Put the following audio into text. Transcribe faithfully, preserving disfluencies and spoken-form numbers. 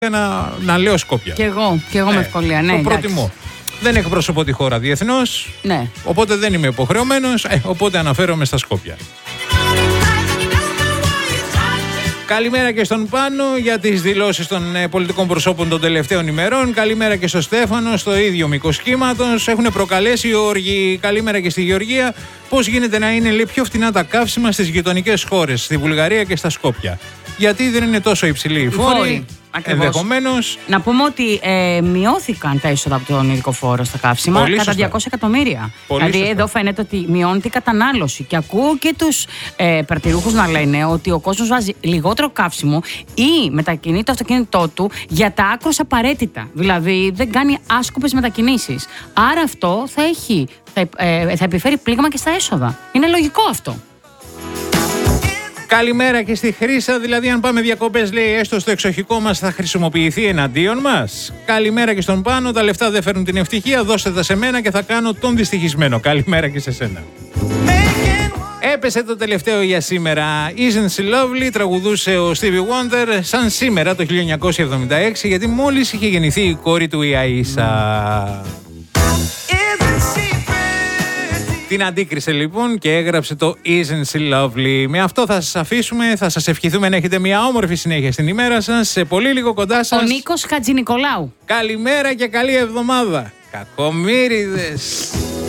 να, να λέω Σκόπια. Κι εγώ, κι εγώ ναι, με ευκολία, ναι. Το προτιμώ. Δεν εκπροσωπώ τη χώρα διεθνώς, ναι. Οπότε δεν είμαι υποχρεωμένος, ε, οπότε αναφέρομαι στα Σκόπια. Καλημέρα και στον Πάνο για τις δηλώσεις των ε, πολιτικών προσώπων των τελευταίων ημερών. Καλημέρα και στο Στέφανο, στο ίδιο μήκος κύματος. Έχουν προκαλέσει όργοι. Καλημέρα και στη Γεωργία. Πώς γίνεται να είναι λέει, πιο φτηνά τα καύσιμα στις γειτονικές χώρες, στη Βουλγαρία και στα Σκόπια? Γιατί δεν είναι τόσο υψηλή η φόρη? Ενδεχομένως. Να πούμε ότι ε, μειώθηκαν τα έσοδα από τον ειδικό φόρο στα καύσιμα Πολύ κατά σωστά. διακόσια εκατομμύρια. Πολύ δηλαδή, σωστά. εδώ φαίνεται ότι μειώνεται η κατανάλωση. Και ακούω και τους ε, παρτιρούχους να λένε ότι ο κόσμος βάζει λιγότερο καύσιμο ή μετακινεί το αυτοκίνητό του για τα άκρως απαραίτητα. Δηλαδή, δεν κάνει άσκοπες μετακινήσεις. Άρα, αυτό θα, έχει, θα, ε, θα επιφέρει πλήγμα και στα έσοδα. Είναι λογικό αυτό. Καλημέρα και στη Χρύσα, δηλαδή αν πάμε διακοπές λέει έστω στο εξοχικό μας θα χρησιμοποιηθεί εναντίον μας. Καλημέρα και στον Πάνο, τα λεφτά δεν φέρνουν την ευτυχία, δώστε τα σε μένα και θα κάνω τον δυστυχισμένο. Καλημέρα και σε σένα. Έπεσε το τελευταίο για σήμερα. Isn't she lovely, τραγουδούσε ο Stevie Wonder σαν σήμερα το χίλια εννιακόσια εβδομήντα έξι, γιατί μόλις είχε γεννηθεί η κόρη του η Αΐσα. Την αντίκρισε λοιπόν και έγραψε το Isn't she lovely. Με αυτό θα σας αφήσουμε, θα σας ευχηθούμε να έχετε μια όμορφη συνέχεια στην ημέρα σας. Σε πολύ λίγο κοντά σας. Ο Νίκος Χατζηνικολάου. Καλημέρα και καλή εβδομάδα. Κακομοίριδες.